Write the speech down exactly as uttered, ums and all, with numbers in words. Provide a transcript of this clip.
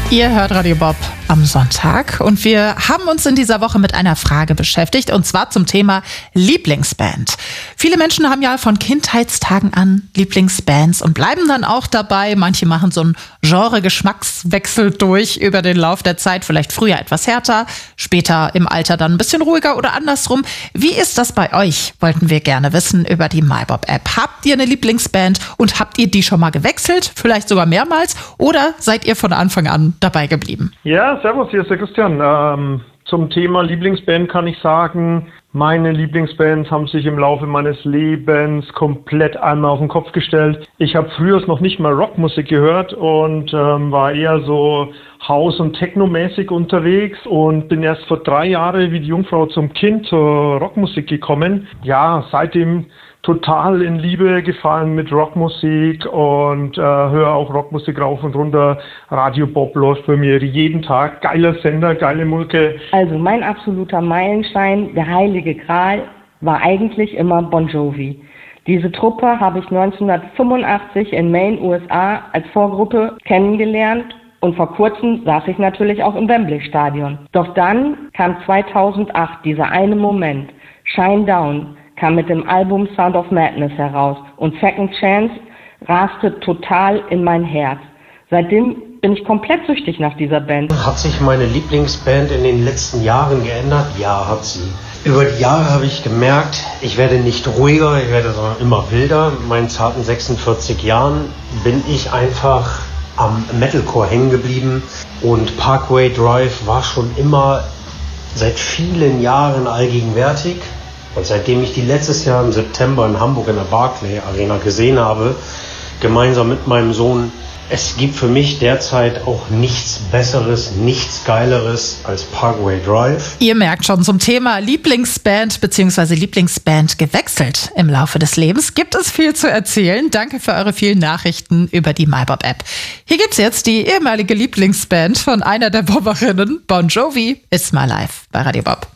Ihr hört Radio Bob am Sonntag und wir haben uns in dieser Woche mit einer Frage beschäftigt und zwar zum Thema Lieblingsband. Viele Menschen haben ja von Kindheitstagen an Lieblingsbands und bleiben dann auch dabei. Manche machen so einen Genre-Geschmackswechsel durch über den Lauf der Zeit. Vielleicht früher etwas härter, später im Alter dann ein bisschen ruhiger oder andersrum. Wie ist das bei euch? Wollten wir gerne wissen über die MyBob-App. Habt ihr eine Lieblingsband und habt ihr die schon mal gewechselt? Vielleicht sogar mehrmals? Oder seid ihr von Anfang an dabei geblieben? Ja, servus, hier ist der Christian. Ähm, zum Thema Lieblingsband kann ich sagen, meine Lieblingsbands haben sich im Laufe meines Lebens komplett einmal auf den Kopf gestellt. Ich habe früher noch nicht mal Rockmusik gehört und ähm, war eher so House- und Techno-mäßig unterwegs und bin erst vor drei Jahren wie die Jungfrau zum Kind zur Rockmusik gekommen. Ja, seitdem total in Liebe gefallen mit Rockmusik und äh, höre auch Rockmusik rauf und runter. Radio Bob läuft bei mir jeden Tag. Geiler Sender, geile Mucke. Also mein absoluter Meilenstein, der heilige Gral, war eigentlich immer Bon Jovi. Diese Truppe habe ich neunzehnhundertfünfundachtzig in Maine, U S A, als Vorgruppe kennengelernt. Und vor kurzem saß ich natürlich auch im Wembley-Stadion. Doch dann kam zweitausendacht dieser eine Moment, Shine Down, kam mit dem Album Sound of Madness heraus und Second Chance raste total in mein Herz. Seitdem bin ich komplett süchtig nach dieser Band. Hat sich meine Lieblingsband in den letzten Jahren geändert? Ja, hat sie. Über die Jahre habe ich gemerkt, ich werde nicht ruhiger, ich werde sondern immer wilder. In meinen zarten sechsundvierzig Jahren bin ich einfach am Metalcore hängen geblieben und Parkway Drive war schon immer seit vielen Jahren allgegenwärtig. Und seitdem ich die letztes Jahr im September in Hamburg in der Barclay Arena gesehen habe, gemeinsam mit meinem Sohn, es gibt für mich derzeit auch nichts Besseres, nichts Geileres als Parkway Drive. Ihr merkt schon, zum Thema Lieblingsband bzw. Lieblingsband gewechselt im Laufe des Lebens gibt es viel zu erzählen. Danke für eure vielen Nachrichten über die MyBob-App. Hier gibt's jetzt die ehemalige Lieblingsband von einer der Bobberinnen, Bon Jovi, It's My Life bei Radio Bob.